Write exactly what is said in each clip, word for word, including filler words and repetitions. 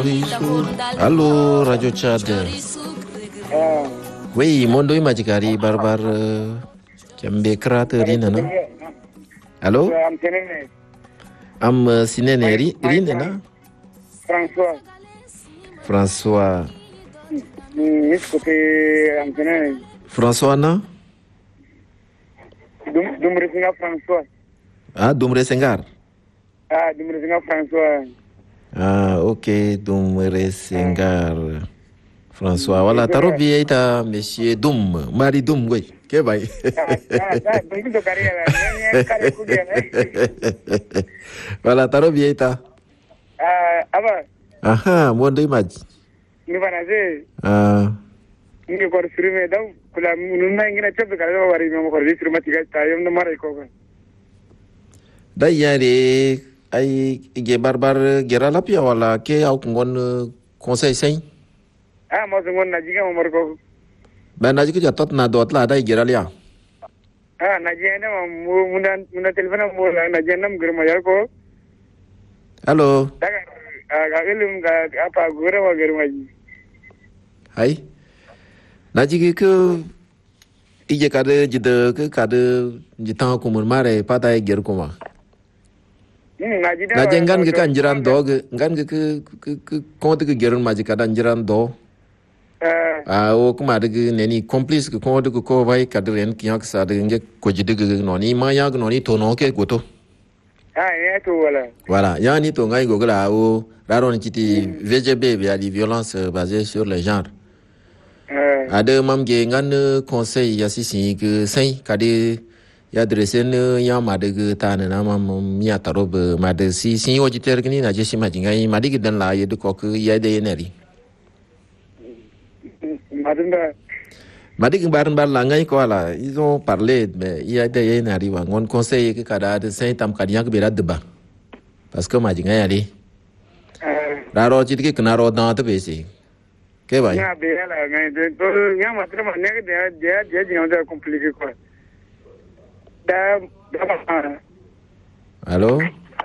Chorizo. Allô, Radio Tchad. Ah. Oui, mondo imajikari barbar Kembe krater ina na. Allô? Am tenene. Am uh, sinene ri rinde na? François. François. Ni côté am tenene. François na? Dum dum resinga François. Ah, Dumre Sengar. Ah, dum resinga François. Ah, ok, Dumre Sengar. François, voilà, taro bieta monsieur Dum, Mari Dum, oui. Que vai? Voilà, taro bieta. Ah, aba. Aha, mondo imaj. Ni banaze. Ah. Ni ko sirme daw kula nunna ngina chebe kala wari mo ko sirma tiga tayam na maray ko. Da yare ai ge barbar gera lapia wala ke au ngon conseil sein. Ah, mo ngon na jiga mo marko. Ba na jiga tot na dot la dai gera lia. Ah, na jena mo muna muna telefona mo na jena mo gero mayar ko. Hello. Daga ga ilum ga apa gora wa gero maji. Hai. Na jiga ke ije kade jide ke kade jitan ko mun mare pata e ger ko ma. Na jengan ke kan jiran do ngan ke ke ke konti ke gerun maji kadan jiran do. Ah o kuma de neni complice ke konti ke ko vai kadren kiyak sa de nge ko jide ke noni ma ya noni to no ke goto. Ah ya to wala. Voilà, ya ni to ngai gogla o raro ni kiti V G B il y a des violences basées sur le genre. Ada mam ge ngan conseil ya sisi ke sai kade ya dresen ya madeg tan na mam ya tarob mad si si auditeur ni na je si majingai madig dan la ye de kok ya de neri madunda madig baran bar la ngai ko ala ils ont parlé mais ya de ye neri wa ngon conseil ke kada de sai tam kadiya ke berad ba parce que majingai ali raro chit ke knaro da te besi ke bai ya be ala ngai de to ya matra manne ke de de de jino de compliqué quoi. Da, da, allô?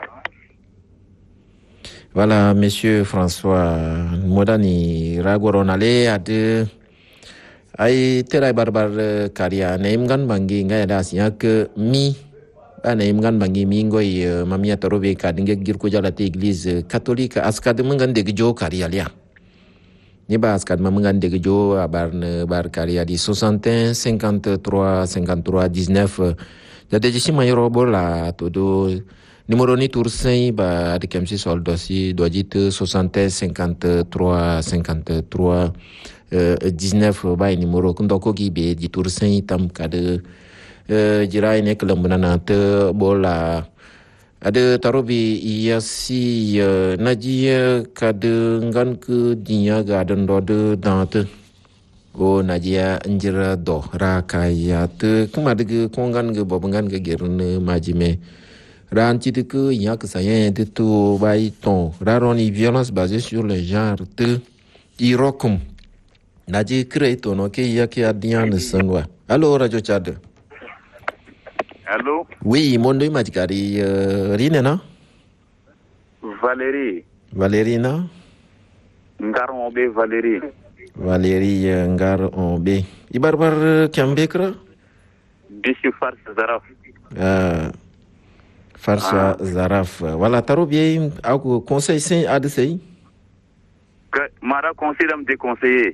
Voilà, monsieur François Modani Ragoronale a de ay terai barbar karya naim gan bangi ngai ada siak mi naim gan bangi mi ngoi mamia torobe kadinge girko jala te église catholique askad mangan de jo karya lia ni ba askad mangan de jo abar bar karya di soixante et un cinquante-trois cinquante-trois dix-neuf. Jadi jisi mayro bola todo numero ni tursai ba de kemsi sol dosi dojit soixante et un cinquante-trois cinquante-trois dix-neuf ba numero kundo ko gi be di tursai tam kade jirai ne kelembana te bola ada tarobi iya si najia kade ngan ke dinya gaden dode dante o najia njira do rakaya te kumade ge kongan ge bobangan ge gerune majime ran chite que yak sayen de to bai ton raroni violence basée sur le genre te irokum naji kreto no ke yak adian sangwa. Allô Radio Tchad. Allô? Oui, mondo imajikari uh, rine na? Valérie. Valérie na? Ngaron be Valérie. Valérie Ngar Ombe. Ibarbar Kambekra? Bishi Farsa Zaraf. Ah, Farsa ah. Zaraf. Voilà, taro bien, au conseil saint a de sei? Que Mara conseil d'am déconseillé.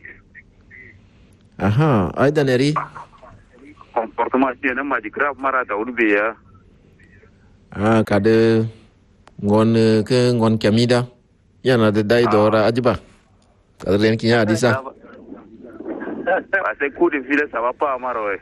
Aha, aïda neri? Comportement si un m'a dit grave Mara da Ulbia. Ah, kade ngon ke ngon kamida. Yana de dai dora ajiba. Kadren qui a dit ça. C'est coup de filet, ça va pas, Maroé.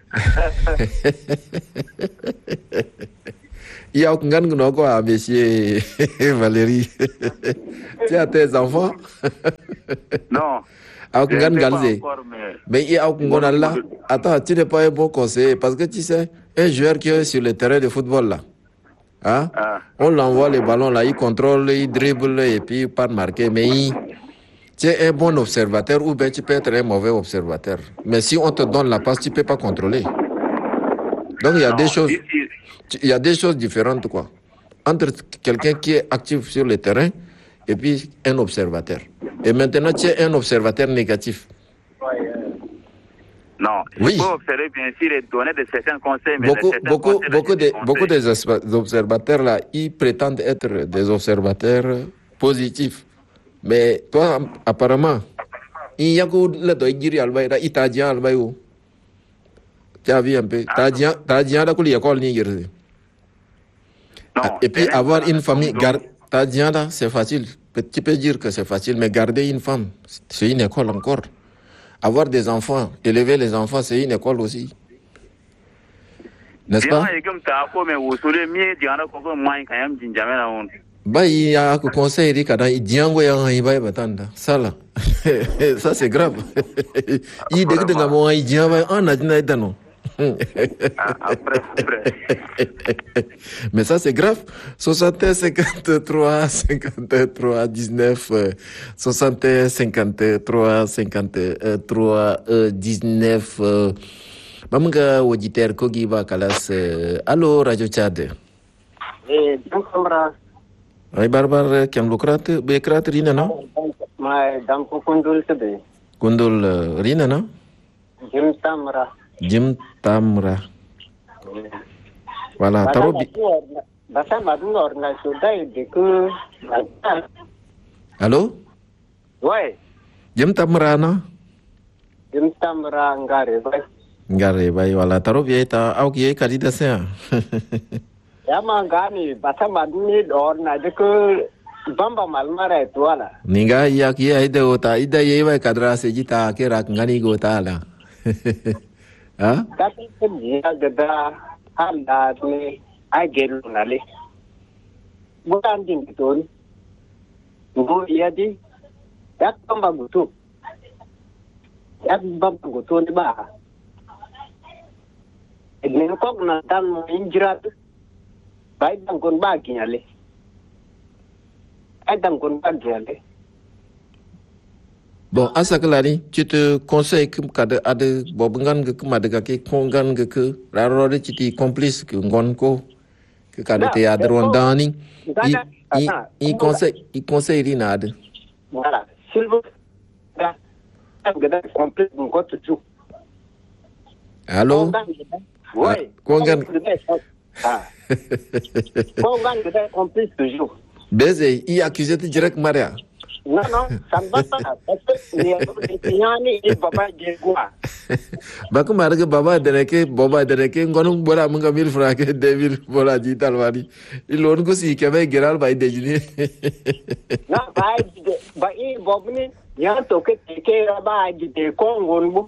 Il y a aucun gang de quoi, monsieur Valérie. Tu as tes enfants? Non. Aucun gang galzé. Mais il y a aucun gang là. Attends, tu n'es pas un bon conseiller parce que tu sais, un joueur qui est sur le terrain de football là. Hein? Ah. On l'envoie les ballons là, il contrôle, il dribble et puis il part marquer. Mais il. Tu es un bon observateur ou bien tu peux être un mauvais observateur. Mais si on te donne la passe, tu ne peux pas contrôler. Donc il y a non, des choses, il y a des choses différentes quoi. Entre quelqu'un qui est actif sur le terrain et puis un observateur. Et maintenant, tu es un observateur négatif. Non, oui. Il faut observer bien sûr et donner de certains conseils. Mais beaucoup, certains beaucoup, conseils, beaucoup, de, conseils. beaucoup des observateurs là, ils prétendent être des observateurs positifs. Mais toi, apparemment, il y a que le doigt giri albaï, il t'a dit albaï ou tu as vu un peu, t'as dit, t'as dit à la couille école ni giri. Et puis avoir une famille, gar, t'as dit là, c'est facile. Tu peux dire que c'est facile, mais garder une femme, c'est une école encore. Avoir des enfants, élever les enfants, c'est une école aussi. N'est-ce pas? Bah, il y a un conseil, il y a un ça là. Ça c'est grave. Il y a des gens qui disent, on a dit non. Mais ça c'est grave. soixante cinquante-trois cinquante-trois dix-neuf soixante cinquante-trois cinquante-trois dix-neuf. Mamanga auditeur kogi ba kalas. Allô Radio Tchad. Eh, Damra. Ay barbar kiam lokrat be krat rina no? Ma dam ko kundul sebe. Kundul rina no? Jim Tamra. Jim Tamra. Voilà, tarobi. Basa madunor na sudai deku. Allô? Ouais. Jim Tamra no? Jim Tamra ngare vai. Ngare vai wala tarobi eta au ki kadida se. Yama ngani basa maduni dor na deku bamba malmara etwala. Ninga ya ki ai de ota ida ye vai kadra se jita ke rak ngani gota la. Ha? Tapi dia geda handa ni agel nale. Bukan din betul. Bu iya di. Yak bamba gutu. Yak bamba gutu ni ba. Ini kok nantan injrat. Baik dang kon bagi nyale. Baik dang kon bagi nyale. Bon, à ça que là, tu te conseilles que kada ada bobengan ke madaga ke kongan ke ke raro de tu complice que ngon ko que kada te ada rondani i i i conseil i conseil ri nada. Voilà, silvo da gada complice ngon tu. Allô? Oui. Kongan. Ah. Kongan gada complice toujours. Beze i accusé direct Maria. Non, non, ça ne va pas. Parce que les baba gua. Baku marga baba dereke baba dereke ngonung bola munga mil frake devil bola digital wali. Ilon ko si kebe geral bai dejini. Na bai de bai bobni ya to ke ke ba de kongon bu.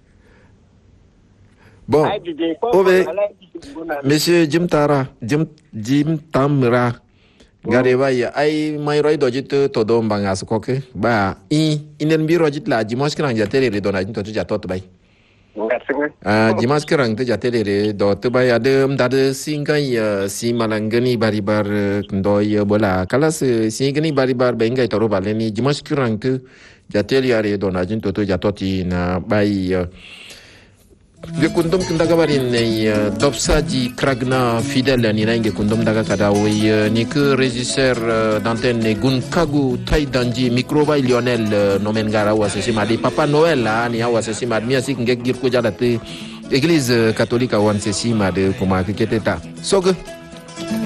Bon. Obe Monsieur Jim Tara, Jim Jim Tamra. Gare ba ya ai mai roi dojit to do mbanga skoke ba i inen bi rojit la dimanche kan ja tele re dona to ja tot bai ah dimanche kan te ja tele re do to bai adem da de singai si malangani bari bar ndoi bola kala se singani bari bar bengai to ro baleni dimanche kan te ja tele re dona to to ja toti na bai Ge kundum kundaga bari nei dopsa di kragna fidèle ni nange kundum daga kada wi ni que régisseur d'antenne Gunkagu Taidanji micro bay Lionel nomen gara wa sesi madi Papa Noël la ni wa sesi madi mi asik ngek gir ko jadate église catholique wan sesi madi kuma kete ta sog